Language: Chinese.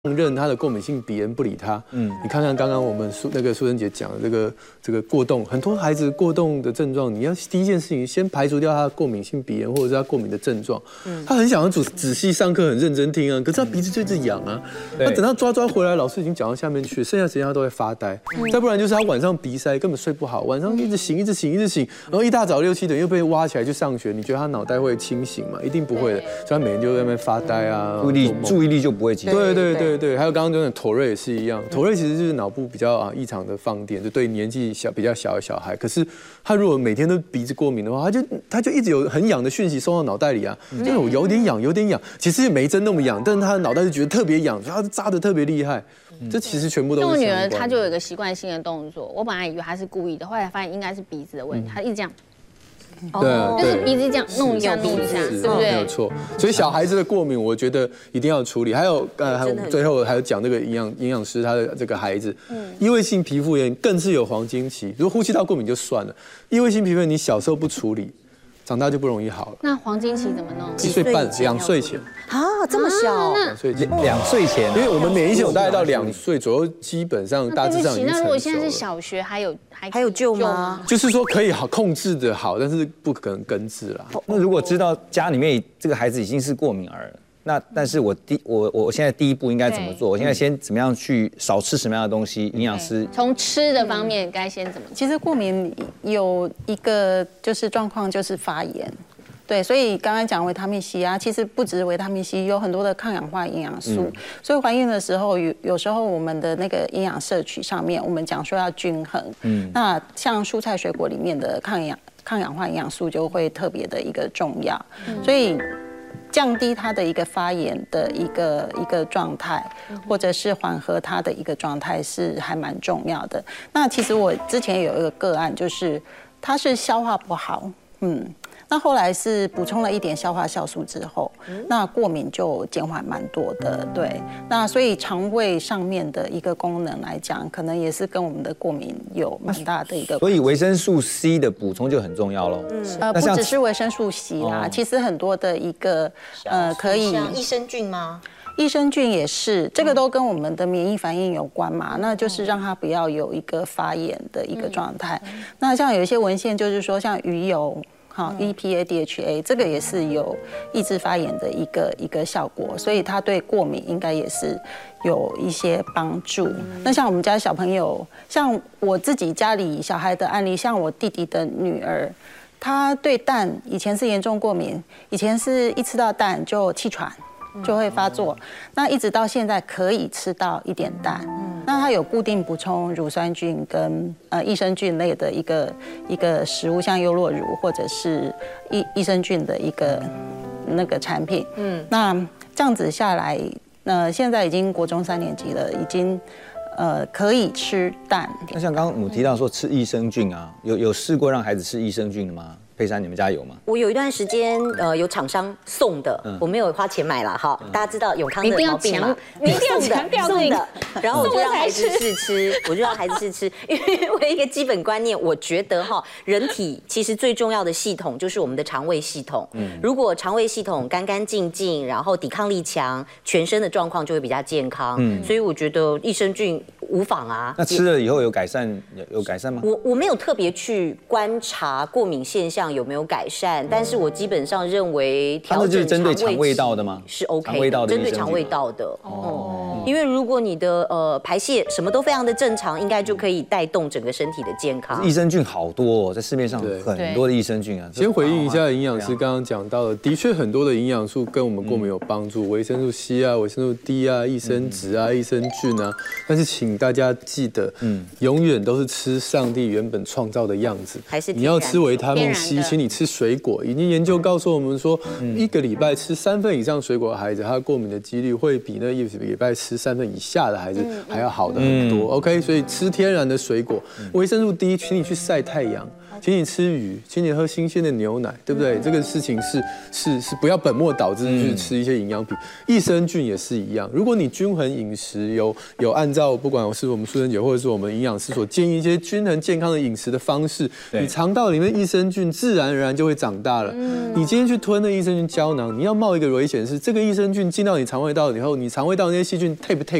认他的过敏性鼻炎不理他，你看看刚刚我们苏珍姐讲的这个过动，很多孩子过动的症状，你要第一件事情先排除掉他的过敏性鼻炎或者是他过敏的症状，他很想要仔细上课，很认真听啊，可是他鼻子就一直痒啊，那等他抓回来，老师已经讲到下面去，剩下时间他都会发呆，再不然就是他晚上鼻塞根本睡不好，晚上一直醒，然后一大早6、7点又被挖起来去上学，你觉得他脑袋会清醒吗？一定不会的，所以他每天就在那边发呆啊， 注意力就不会集中。 对，还有刚刚讲的妥瑞也是一样，妥瑞其实就是脑部比较异常的放电，就对年纪比较小的小孩。可是他如果每天都鼻子过敏的话，他就一直有很痒的讯息送到脑袋里啊，就是我有点痒，其实也没真那么痒，但是他的脑袋就觉得特别痒，所以他扎得特别厉害。这其实全部都是。 我女儿她就有一个习惯性的动作，我本来以为她是故意的，后来发现应该是鼻子的问题，她一直这样。 对， 就是鼻子这样弄一下，对不对？ 没有错。所以小孩子的过敏，我觉得一定要处理。还有最后还有讲那个营养师他的这个孩子，异位性皮肤炎更是有黄金期。如果呼吸道过敏就算了，异位性皮肤炎你小时候不处理，长大就不容易好了。 那黄金期怎么弄 ？1岁半，2岁前。 啊，这么小 ？2岁前 ，2岁前， 因为我们免疫系统大概到2岁左右，基本上大致上已经成熟了。 那如果现在是小学，还有救吗？ 就是说可以控制的好，但是不可能根治啦。 那如果知道家里面这个孩子已经是过敏儿，但是我现在第一步应该怎么做？我现在先怎么样去少吃什么样的东西？营养师从吃的方面该先怎么？ 其实过敏有一个就是状况就是发炎。对，所以刚刚讲维他命 C 啊，其实不只是维他命 C， 有很多的抗氧化营养素。所以怀孕的时候，有时候我们的那个营养摄取上面，我们讲说要均衡。那像蔬菜水果里面的抗氧化营养素就会特别的一个重要。所以降低它的一个发炎的一个状态，或者是缓和它的一个状态是还蛮重要的。那其实我之前有一个个案，就是他是消化不好，那后来是补充了一点消化酵素之后，那过敏就减缓蛮多的，对。那所以肠胃上面的一个功能来讲，可能也是跟我们的过敏有蛮大的一个。 所以维生素 C 的补充就很重要咯。 不只是维生素 C 啦，其实很多的一个可以。 像益生菌吗？ 益生菌也是，这个都跟我们的免疫反应有关嘛，那就是让它不要有一个发炎的一个状态。那像有一些文献就是说，像鱼油。好 ，EPA、DHA 这个也是有抑制发炎的一个效果，所以它对过敏应该也是有一些帮助。那像我们家小朋友，像我自己家里小孩的案例，像我弟弟的女儿，她对蛋以前是严重过敏，以前是一吃到蛋就气喘。就会发作，那一直到现在可以吃到一点蛋，那它有固定补充乳酸菌跟益生菌类的一个食物，像优酪乳或者是益生菌的一个那个产品，那这样子下来，现在已经国中3年级了，已经可以吃蛋。 那像刚刚我提到说吃益生菌啊，有试过让孩子吃益生菌的吗？佩珊，你们家有吗？ 我有一段时间有厂商送的，我没有花钱买啦。哈，大家知道永康的毛病吗？ 你一定要强调这个。 然后我就让孩子试吃，因为我一个基本观念，我觉得哈，人体其实最重要的系统就是我们的肠胃系统。如果肠胃系统干干净净，然后抵抗力强，全身的状况就会比较健康。所以我觉得益生菌无妨啊。 那吃了以后有改善吗？ 我没有特别去观察过敏现象有没有改善，但是我基本上认为调整针对肠胃道的吗？ 是 OK 的，针对肠胃道的。因为如果你的排泄什么都非常的正常，应该就可以带动整个身体的健康。 益生菌好多哦，在市面上很多的益生菌啊。 先回应一下营养师刚刚讲到的，的确很多的营养素跟我们过敏有帮助，维生素 C 啊、维生素 D 啊、益生质啊、益生菌啊。但是请大家记得，永远都是吃上帝原本创造的样子。 还是你要吃维他命 C， 请你吃水果。已经研究告诉我们说，1个礼拜吃3份以上水果的孩子，他过敏的几率会比那1个礼拜吃3份以下的孩子还要好的很多。OK， 所以吃天然的水果，维生素 D， 请你去晒太阳。 请你吃鱼，请你喝新鲜的牛奶，对不对？这个事情是不要本末倒置去吃一些营养品。益生菌也是一样，如果你均衡饮食，有按照不管是我们素贞姐或者是我们营养师所建议一些均衡健康的饮食的方式，你肠道里面益生菌自然而然就会长大了。你今天去吞那益生菌胶囊，你要冒一个危险是，这个益生菌进到你肠胃道以后，你肠胃道那些细菌 take 不 take